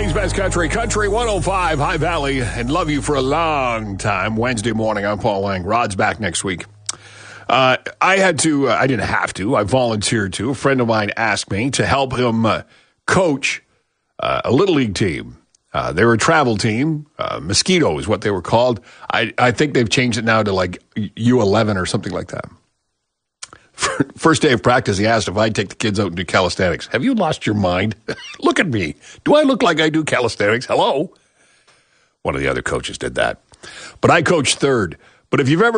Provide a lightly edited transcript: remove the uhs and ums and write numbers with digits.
City's best country, Country 105, High Valley, and love you for a long time. Wednesday morning, I'm Paul Lang. Rod's back next week. I didn't have to. I volunteered to. A friend of mine asked me to help him coach a Little League team. They were a travel team. Mosquito is what they were called. I think they've changed it now to like U11 or something like that. First day of practice, he asked if I'd take the kids out and do calisthenics. Have you lost your mind? Look at me. Do I look like I do calisthenics? Hello? One of the other coaches did that. But I coached third. But if you've ever